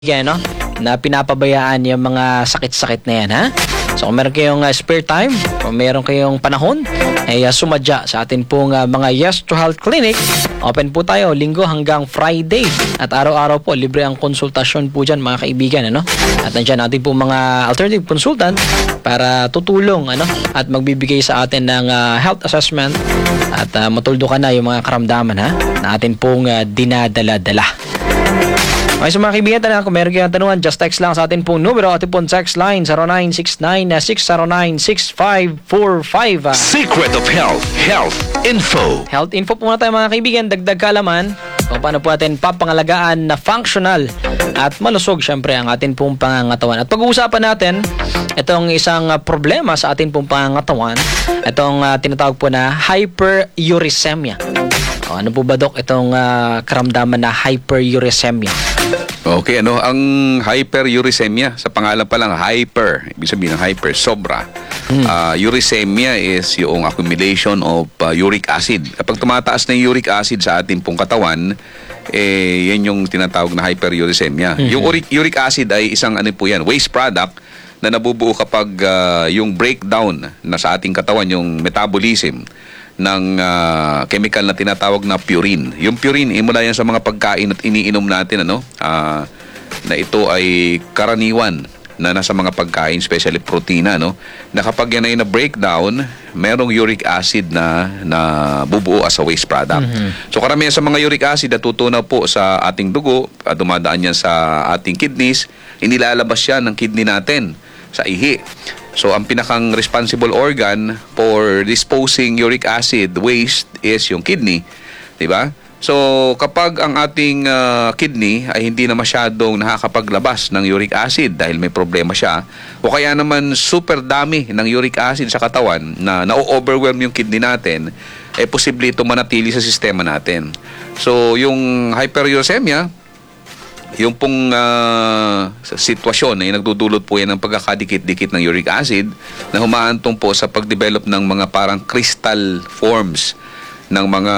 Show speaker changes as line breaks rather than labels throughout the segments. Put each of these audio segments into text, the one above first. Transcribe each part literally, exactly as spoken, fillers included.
Yan, no? Na pinapabayaan yung mga sakit-sakit na yan, ha? So kung meron kayong uh, spare time, kung meron kayong panahon, ay uh, sumadya sa atin pong uh, mga Yes to Health Clinic. Open po tayo linggo hanggang Friday. At araw-araw po, libre ang konsultasyon po dyan, mga kaibigan, ano? At nandiyan natin po mga alternative consultant para tutulong, ano? At magbibigay sa atin ng uh, health assessment at uh, matuldo ka na yung mga karamdaman, ha? Na atin pong uh, dinadala-dala. Okay, so mga kaibigan, tanong, kung meron kayong tanungan, just text lang sa atin pong numero. Atin pong text line zero nine six nine, six zero nine, six five four five.
Secret of Health, Health Info.
Health info po muna tayo, mga kaibigan. Dagdag kaalaman kung paano po natin papangalagaan na functional at malusog, syempre, ang atin pong pangangatawan. At pag-uusapan natin itong isang uh, problema sa atin pong pangangatawan, itong uh, tinatawag po na hyperuricemia. O, ano po ba, Dok, itong uh, karamdaman na hyperuricemia?
Okay, ano, ang hyperuricemia, sa pangalan pa lang, hyper, ibig sabihin ng hyper, sobra. Hmm. Uh, uricemia is yung accumulation of uh, uric acid. Kapag tumataas na yung uric acid sa ating pong katawan, eh, yan yung tinatawag na hyperuricemia. Hmm. Yung uric, uric acid ay isang, ano po yan, waste product na nabubuo kapag uh, yung breakdown na sa ating katawan, yung metabolism ng uh, chemical na tinatawag na purine. Yung purine, eh, mula yan sa mga pagkain at iniinom natin, ano, uh, na ito ay karaniwan na nasa mga pagkain, especially protina, no, na kapag yan ay na-breakdown, merong uric acid na, na bubuo as a waste product. Mm-hmm. So karamihan sa mga uric acid natutunaw po sa ating dugo, uh, dumadaan yan sa ating kidneys, inilalabas yan ng kidney natin sa ihi. So, ang pinakang responsible organ for disposing uric acid waste is yung kidney. Diba? So, kapag ang ating uh, kidney ay hindi na masyadong nakakapaglabas ng uric acid dahil may problema siya, o kaya naman super dami ng uric acid sa katawan na na-overwhelm yung kidney natin, eh posible ito manatili sa sistema natin. So, yung hyperuricemia, yung pong uh, sitwasyon ay nagdudulot po yan ng pagkakadikit-dikit ng uric acid na humaantong po sa pagdevelop ng mga parang crystal forms ng mga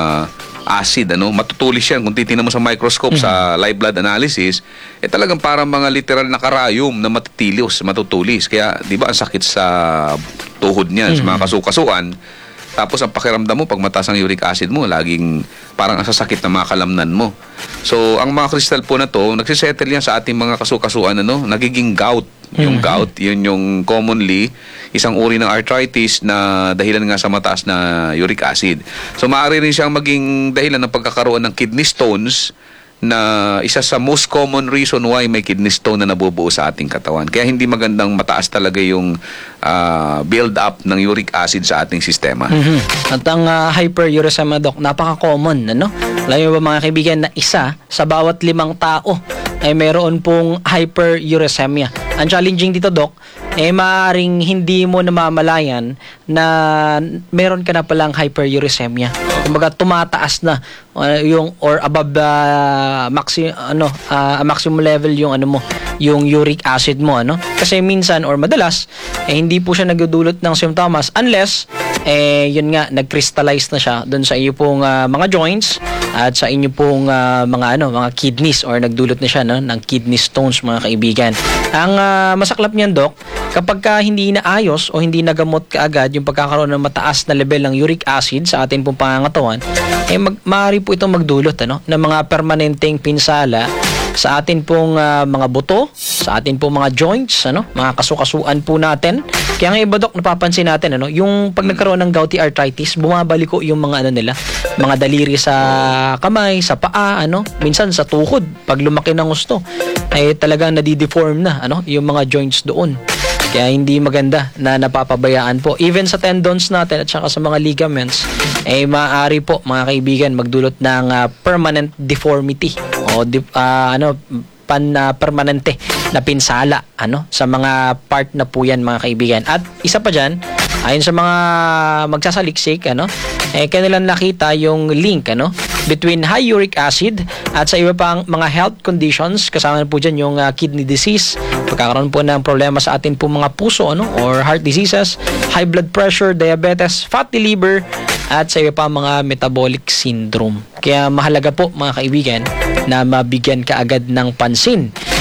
acid. Ano? Matutulis yan. Kung titingnan mo sa microscope, mm-hmm. sa live blood analysis, eh talagang parang mga literal na karayom na matitilos, matutulis. Kaya, di ba, ang sakit sa tuhod niyan, mm-hmm. sa mga kasukasuan. Tapos ang pakiramdam mo, pag mataas ang uric acid mo, laging parang ang sasakit na mga kalamnan mo. So, ang mga crystal po na to, nagsisettle yan sa ating mga kasukasuan, ano, nagiging gout. Yung mm-hmm. gout, yun yung commonly, isang uri ng arthritis na dahilan nga sa mataas na uric acid. So, maaari rin siyang maging dahilan ng pagkakaroon ng kidney stones, na isa sa most common reason why may kidney stone na nabubuo sa ating katawan. Kaya hindi magandang mataas talaga yung uh, build up ng uric acid sa ating sistema.
Mm-hmm. At ang uh, hyperuricemia, Doc, napaka-common, ano? Alam niyo ba, mga kaibigan, na isa sa bawat limang tao ay mayroon pong hyperuricemia. Ang challenging dito, Doc, eh maaaring hindi mo namamalayan na meron ka na palang hyperuricemia. Kumbaga tumataas na uh, yung or above uh, maxi ano uh, maximum level yung ano mo, yung uric acid mo, ano? Kasi minsan or madalas eh hindi po siya nagdudulot ng symptoms unless eh yun nga nag-crystallize na siya doon sa iyo pong uh, mga joints at sa inyo pong uh, mga ano, mga kidneys or nagdulot na siya, no, ng kidney stones, mga kaibigan. Ang uh, masaklap niyan, Doc, kapag ka hindi naayos o hindi nagamot kaagad yung pagkakaroon ng mataas na level ng uric acid sa atin pong pangangatawan, eh mag, maaari po itong magdulot, ano, ng mga permanenteng pinsala sa atin pong uh, mga buto, sa atin pong mga joints, ano, mga kasukasuan po natin. Kaya nga iba, Doc, napapansin natin, ano, yung pag nagkaroon ng gouty arthritis, bumabalik ko yung mga ano nila, mga daliri sa kamay, sa paa, ano, minsan sa tuhod, pag lumaki ng gusto, ay talagang nadideform na, ano, yung mga joints doon. Kaya hindi maganda na napapabayaan po. Even sa tendons natin at saka sa mga ligaments, eh maaari po, mga kaibigan, magdulot ng uh, permanent deformity o di, uh, ano, pan uh, permanente na pinsala, ano, sa mga part na po yan, mga kaibigan. At isa pa dyan, ayon sa mga magsasaliksik, ano, eh kanilang nakita yung link, ano, between high uric acid at sa iba pang mga health conditions. Kasama po dyan yung uh, kidney disease, pagkakaroon po ng problema sa atin po mga puso, ano, or heart diseases, high blood pressure, diabetes, fatty liver, at sa iba pa mga metabolic syndrome. Kaya mahalaga po, mga kaibigan, na mabigyan kaagad ng pansin.